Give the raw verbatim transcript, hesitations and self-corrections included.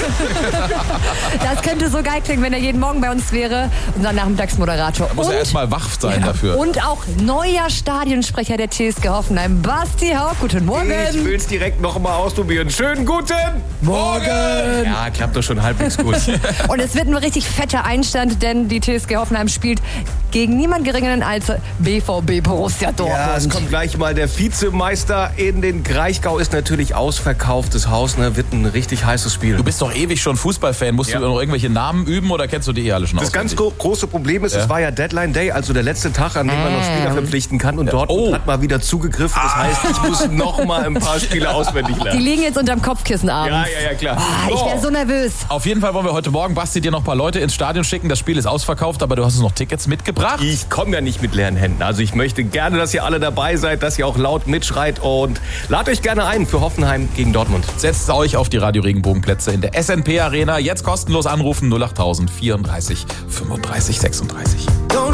Das könnte so geil klingen, wenn er jeden Morgen bei uns wäre. Unser Nachmittagsmoderator. Da muss er erstmal wach sein ja. dafür. Und auch neuer Stadionsprecher der T S G Hoffenheim, Basti Haug. Guten Morgen. Ich will es direkt noch mal ausprobieren. Schönen guten Morgen. Ja, klappt doch schon halbwegs gut. Und es wird ein richtig fetter Einstand, denn die T S G Hoffenheim spielt gegen niemand geringeren als B V B Borussia Dortmund. Ja, es kommt gleich mal der Vizemeister in den Kraichgau. Ist natürlich ausverkauftes Haus, ne? Wird ein richtig heißes Spiel. Du bist doch ewig schon Fußballfan. Musst ja. du noch irgendwelche Namen üben oder kennst du die eh alle schon Das auswendig? ganz gro- große Problem ist, ja. es war ja Deadline Day, also der letzte Tag, an dem man noch Spieler verpflichten kann. Und ja. Dortmund oh. hat mal wieder zugegriffen. Das heißt, ich muss noch mal ein paar Spiele auswendig lernen. Die liegen jetzt unterm Kopfkissen abends. Ja, ja, ja, klar. Ah, ich wäre so nervös. Auf jeden Fall wollen wir heute Morgen, Basti, dir noch ein paar Leute ins Stadion schicken. Das Spiel ist ausverkauft, aber du hast uns noch Tickets mitgebracht. Ich komme ja nicht mit leeren Händen. Also ich möchte gerne, dass ihr alle dabei seid, dass ihr auch laut mitschreit und ladet euch gerne ein für Hoffenheim gegen Dortmund. Setzt euch auf die Radio Regenbogenplätze in der S N P Arena. Jetzt kostenlos anrufen null acht tausend vierunddreißig fünfunddreißig sechsunddreißig.